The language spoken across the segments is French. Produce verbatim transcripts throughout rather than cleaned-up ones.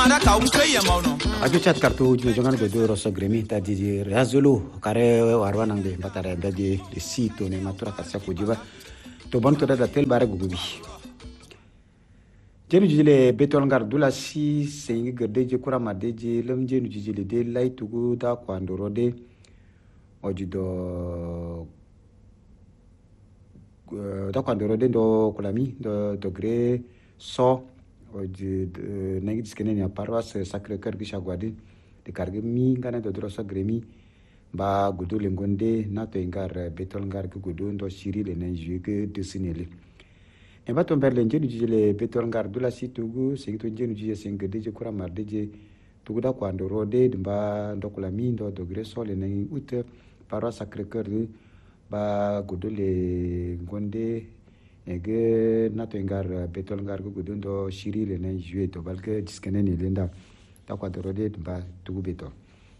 Ajo chat kartu jino jongan godo rosso gremi tadi di razolo kare warwana nge batare dadi di sito ne matura karsa kujiba to bantu da tel bare gugubi jenu jile betol ngar dula si sengi gerde je kura madeje lem jenu jile de lay tugu da kwandoro de ojido da kwandoro de do kulami do dogre so oji nengi diskene ni paroisse Sacré-Cœur Gishagwadi de karge mi ngana do drosa gremi ba gudu lengonde na to ingar betol ngar gudu ndo shiri le nan juge de sinele e ba to berle njenu jile betol ngar dula situgu singito njenu jije singede je kura mardeje tugu da kwando rode mba ndokula mi ndo dogre sole nan ut paroisse Sacré-Cœur ba gudu le ngonde ege nato ingar betol ngar go gudundo shiri le na jue to balke diskene ni lenda ta kwa dorode ba tugu beto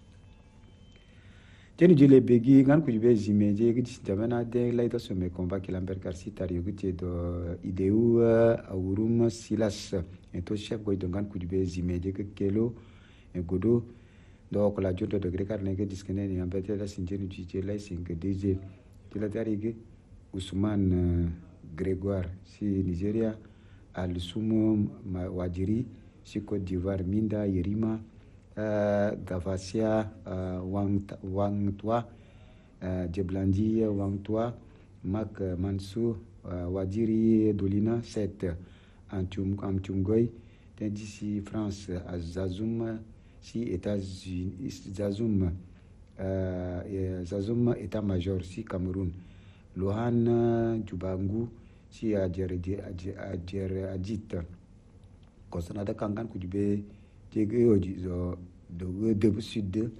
tenu jile begi ngan ku jube zimeje gi jamana de laito so me combat ki lamber karsi tar yugute do ideu awurum silas eto chef go ngan ku jube zimeje ke kelo e godo do ko la jodo de grekar ne ge diskene ni ambete la sinjenu jije la singe deje tila tarige Ousmane Grégoire si Nigeria, Al-Sumo Wajiri si Côte d'Ivoire, Minda Yerima, uh, Gavasia uh, Wang Wangtoa, uh, Djeblandi Wangtoa, Mak Mansou uh, Wajiri Dolina sept, Antum Amtumgoy, d'ici France, Zazoum si États-Unis, Zazoum uh, Zazoum État-Major si Cameroun, Lohan Jubangu si ajer ajer ajit kosana da kangan kujube jege oji zo do de sud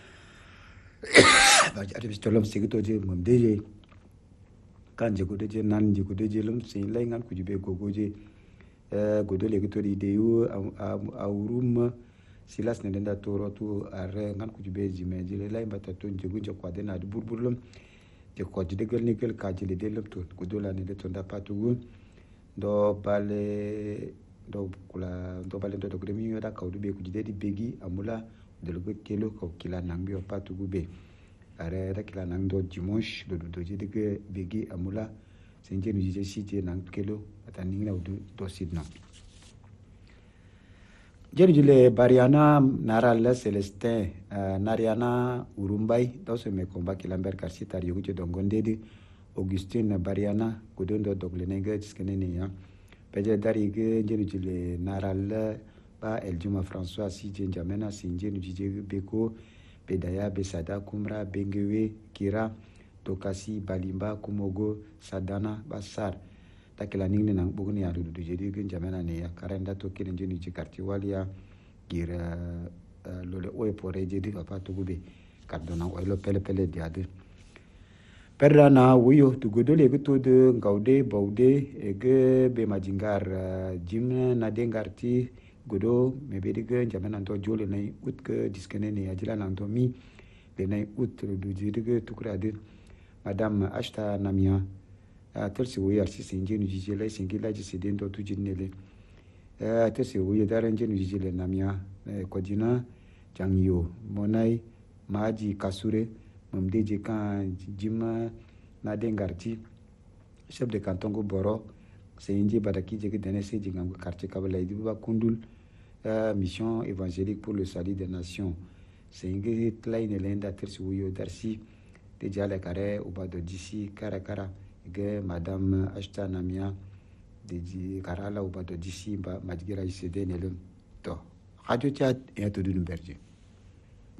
ba jare bistolom sigito je momdeje kanje ko deje nan je ko deje lum sin lay ngan kujube gogoje eh godo le gito di deyu awrum silas ne denda toro tu are ngan kujube jimeje lay mbata to je gunjo kwa dena du burburlum je ko de gel ni gel ka jele de lepto ko do la ne de tonda patugu do bale do kula do bale do gremi yo da ka do be ku de di begi amula de lo kelo ko kila nambi o patugu be are da kila nang do dimanche do do je de begi amula senje ni je si je nang kelo atani na do do sidna Jerujile Bariana Naral Celestin uh, Nariana Urumbai dans me combat ki Lambert Karsi tar yugo dongonde de Augustine Bariana kudondo doglenega diskenene ya peje darige jerujile Naral ba Eljuma François si jenjamena sinje nujije beko pedaya besada kumra bengewe kira tokasi balimba kumogo sadana basar takila ningne nang bugni adu du jadi gen jamana ne ya karenda to kinen jeni ci quartier walia gira lole oy pore jadi papa to gube kardona oy lo pele pele diade perana wuyo to godole be to de ngaude baude ege be majingar jimna na dengarti godo me be de gen jamana to jole nay ut ke diskene ne ajila nan to mi be nay ut du jadi ge tukrade madame Ashta Namia tersi wuya si sinjenu jijele singila ji sidendo tu jinnele eh tersi wuya daran jenu jijele namia kodina jangyo monai maji kasure mamdeje kan jima na dengarti chef de canton go boro senji badaki jege denese jingango quartier kabala idi ba kundul mission évangélique pour le salut des nations sengi tlaine lenda tersi wuya darsi de jale kare ubado d'ici kara kara ge madame Ashta Namia de karala ubado d'ici ba majgira isede nelum to radio chat et to dunu berje